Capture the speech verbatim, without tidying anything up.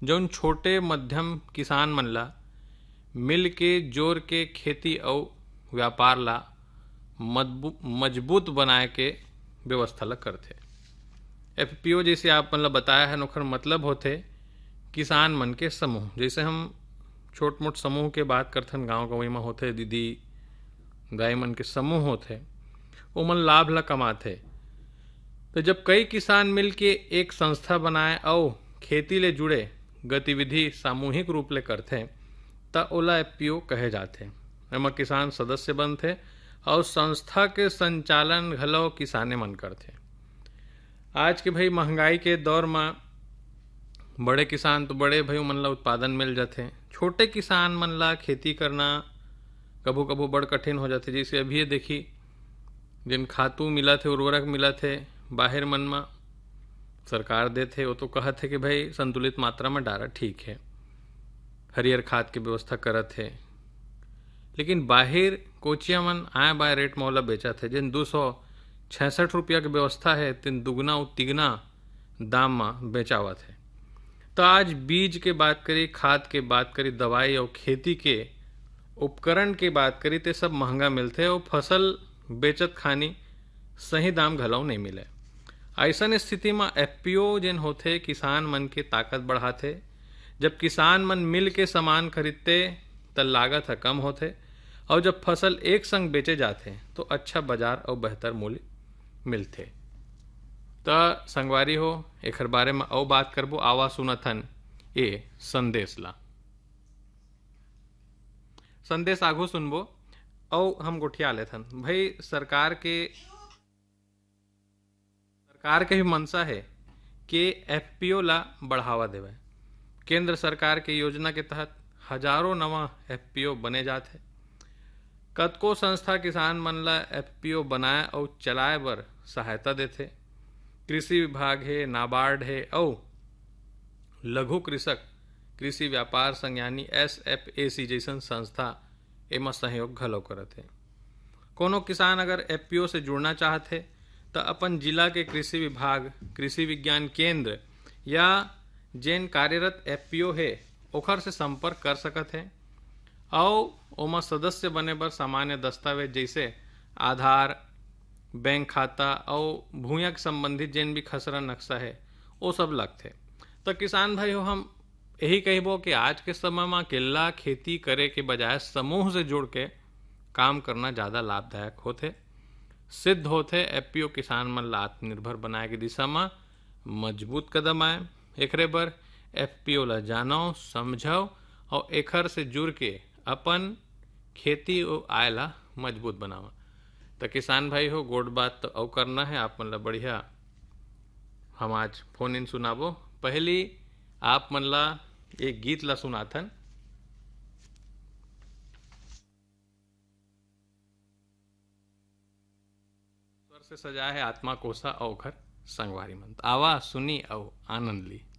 जौन छोटे मध्यम किसान मन ला मिल के जोर के खेती और व्यापार ला मजबूत बनाए के व्यवस्था ला करथे। एफपीओ जैसे आप मन ला बताया है ओखर मतलब होथे किसान मन के समूह। जैसे हम छोट मोट समूह के बात करथन, गांव गंवई में होथे दीदी गाय मन के समूह होथे, ओमन लाभ ला कमाथे। तो जब कई किसान मिल के एक संस्था बनाए और खेती ले जुड़े गतिविधि सामूहिक रूप ले करथे त ओला एफपीओ कहे जाथे। एमा किसान सदस्य बनथे और संस्था के संचालन घलो किसाने मन करथे। आज के भाई महंगाई के दौर में बड़े किसान तो बड़े भाई मन ला उत्पादन मिल जाथे, छोटे किसान मन ला खेती करना कभू कभू बड़ कठिन हो जाथे। जैसे अभी ये देखी जिन खातू मिला थे, उर्वरक मिला थे बाहर मन में सरकार देथे, वो तो कहत है कि भाई संतुलित मात्रा में डारा, ठीक है, हरियर खाद की व्यवस्था करत है, लेकिन बाहर कोचिया मन आए बाय रेट में ओला बेचा थे। जिन दो सौ छियासठ रुपया की व्यवस्था है तीन दुगना और तिगना दाम में बेचावत है। तो आज बीज के बात करी, खाद के बात करी, दवाई और खेती के उपकरण की बात करी तो सब महंगा मिलते और फसल बेचत खानी सही दाम घलौ नहीं मिले। ऐसन स्थिति में एफपीओ जिन होते किसान मन के ताकत बढ़ाते। जब किसान मन मिल के सामान खरीदते त लागत है कम होते और जब फसल एक संग बेचे जाते तो अच्छा बाजार और बेहतर मूल्य मिलते। त संगवारी हो एक बारे में और बात करबो, आवा सुनथन ए संदेश ला। संदेश आगू सुनबो और हम गोठिया लेथन। भाई सरकार के सरकार के भी मनसा है कि एफपीओ ला बढ़ावा देवे। केंद्र सरकार के योजना के तहत हजारों नवा एफपीओ बने जाते। कतको संस्था किसान मन ला एफपीओ बनाए और चलाए बर सहायता देते। कृषि विभाग है, नाबार्ड है और लघु कृषक कृषि व्यापार संघ यानी एस एफ ए सी जैसन संस्था एमा सहयोग घलो करत है। कोनो किसान अगर एफपीओ से जुड़ना चाहते तो अपन जिला के कृषि विभाग, कृषि विज्ञान केंद्र या जेन कार्यरत एफपीओ है ओखर से संपर्क कर सकत है और ओमा सदस्य बने बर सामान्य दस्तावेज जैसे आधार, बैंक खाता और भूया के संबंधित जेन भी खसरा नक्शा है वो सब लगते। तो किसान भाई हो हम यही कहबो कि आज के समय में अकेला खेती करे के बजाय समूह से जुड़ के काम करना ज़्यादा लाभदायक होते, सिद्ध होते। एफपीओ किसान मन ला आत्मनिर्भर बनाए के दिशा में मजबूत कदम आए। एकरे बर एफपीओ ला जानो, समझो और एखर से जुड़ के अपन खेती और आय ला मजबूत बनावा। तो किसान भाई हो गोड बात तो और करना है आप मन ला बढ़िया हम आज फोन इन सुनाबो। पहली आप मन ला एक गीत ला सुनाथन। स्वर से सजा है आत्मा कोसा और घर संगवारी मन। आवा सुनी और आनंद ली।